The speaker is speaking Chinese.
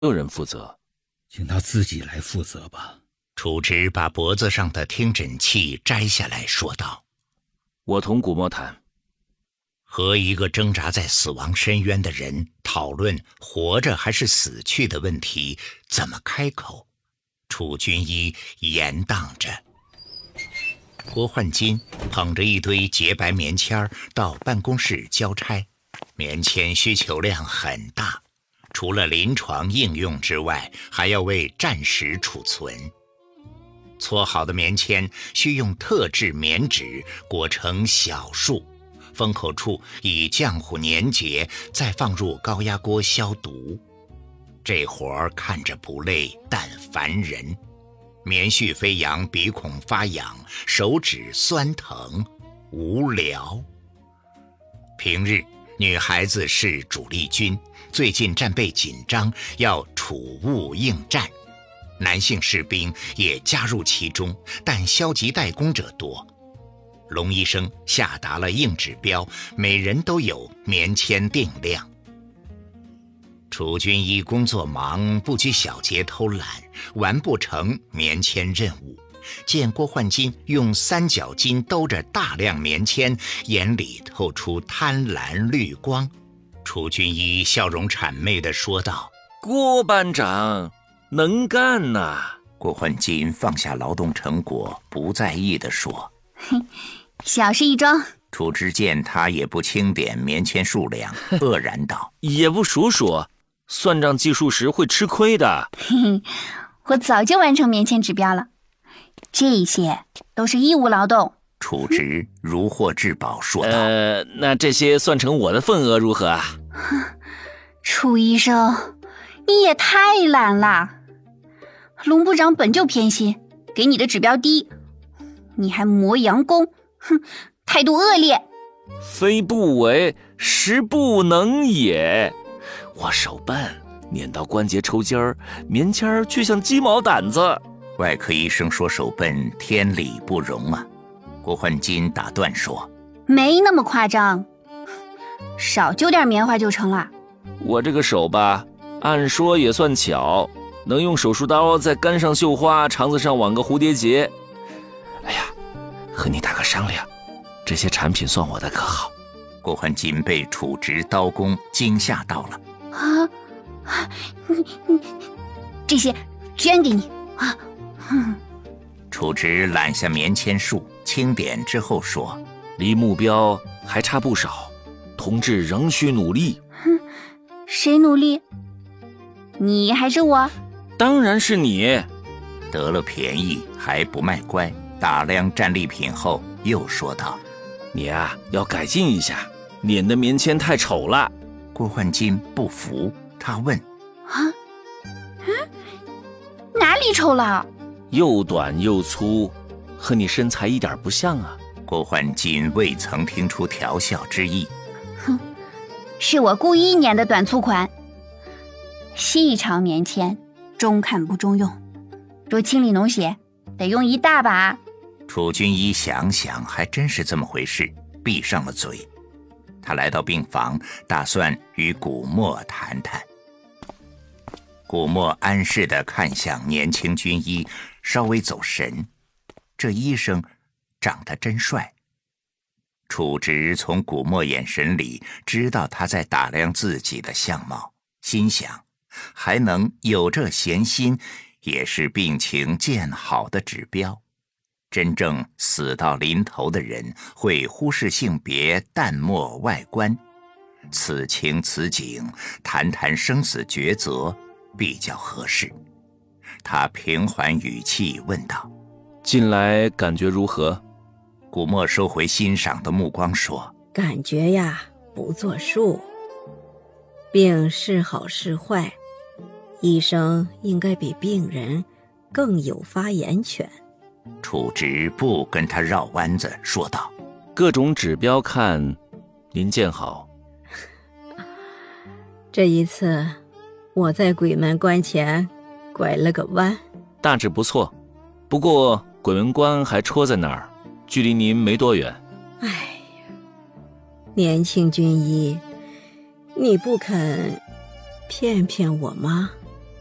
有人负责， 请他自己来负责吧。 楚直把脖子上的听诊器摘下来说道： 我同古墨谈。 和一个挣扎在死亡深渊的人讨论活着还是死去的问题，怎么开口？楚军医严当着。郭焕金捧着一堆洁白棉签到办公室交差，棉签需求量很大，除了临床应用之外，还要为战时储存。搓好的棉签需用特制棉纸裹成小束，封口处以浆糊粘结，再放入高压锅消毒。这活儿看着不累，但烦人。棉絮飞扬，鼻孔发痒，手指酸疼，无聊。平日女孩子是主力军，最近战备紧张，要储物应战。男性士兵也加入其中，但消极怠工者多。龙医生下达了硬指标，每人都有棉签定量。楚军医工作忙，不拘小节偷懒，完不成棉签任务。见郭焕金用三角巾兜着大量棉签，眼里透出贪婪绿光。楚军医笑容谄媚地说道： 郭班长能干呐。 郭焕金放下劳动成果，不在意地说： 小事一桩。 楚之见他也不清点棉签数量，愕然道： 也不数数，算账计数时会吃亏的。 我早就完成棉签指标了，这些都是义务劳动。 楚直如获至宝说道： 那这些算成我的份额如何啊？ 楚医生，你也太懒了。龙部长本就偏心，给你的指标低，你还磨洋工，态度恶劣。 非不为，实不能也。我手笨，捻到关节抽筋儿，棉签儿却像鸡毛掸子。 外科医生说手笨，天理不容啊。郭焕金打断说： 没那么夸张，少揪点棉花就成了。 我这个手吧，按说也算巧，能用手术刀在肝上绣花，肠子上挽个蝴蝶结。哎呀，和你打个商量，这些产品算我的可好？ 郭焕金被楚直刀工惊吓到了。 你这些捐给你啊。 楚直揽下棉签数，清点之后说： 离目标还差不少，同志仍需努力。 谁努力？你还是我？ 当然是你。 得了便宜还不卖乖，打量战利品后又说道： 你啊，要改进一下，捻的棉签太丑了。 郭焕金不服，他问： 哪里丑了？ 又短又粗，和你身材一点不像啊。 郭焕金未曾听出调笑之意。 是我故意捻的短粗款。细长棉签中看不中用，若清理脓血得用一大把。 楚军医想想还真是这么回事，闭上了嘴。他来到病房，打算与古墨谈谈。古墨安适地看向年轻军医，稍微走神。这医生长得真帅。楚直从古墨眼神里知道他在打量自己的相貌，心想还能有这闲心，也是病情见好的指标。真正死到临头的人会忽视性别，淡漠外观。此情此景，谈谈生死抉择比较合适。他平缓语气问道： 近来感觉如何？ 古墨收回欣赏的目光说： 感觉呀，不作数。病是好是坏，医生应该比病人更有发言权。 楚直不跟他绕弯子，说道： 各种指标看，您见好。 这一次我在鬼门关前拐了个弯， 大致不错，不过鬼门关还戳在那儿，距离您没多远。 哎呀，年轻军医，你不肯骗骗我吗？